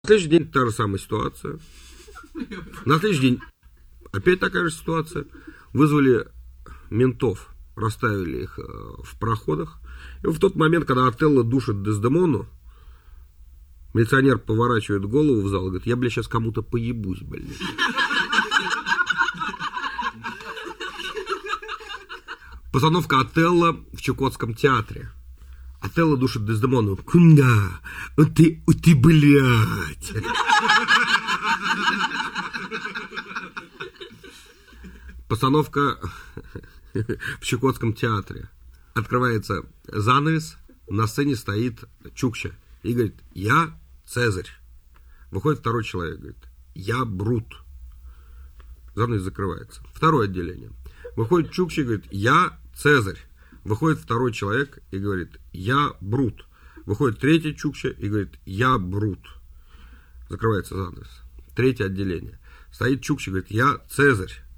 На следующий день та же самая ситуация. На следующий день опять такая же ситуация. Вызвали ментов, расставили их в проходах. И в тот момент, когда Отелло душит Дездемону, милиционер поворачивает голову в зал и говорит: я, сейчас кому-то поебусь, блядь. Постановка Отелло в Чукотском театре. Отелло душит Дездемону. Кунга, ты, блядь. Постановка в Чукотском театре. Открывается занавес, на сцене стоит Чукча и говорит: я Цезарь. Выходит второй человек, говорит: я Брут. Занавес закрывается. Второе отделение. Выходит Чукча и говорит: я Цезарь. Выходит второй человек и говорит: я Брут. Выходит третий Чукча и говорит: я Брут. Закрывается занавес. Третье отделение. Стоит Чукча и говорит: я Цезарь.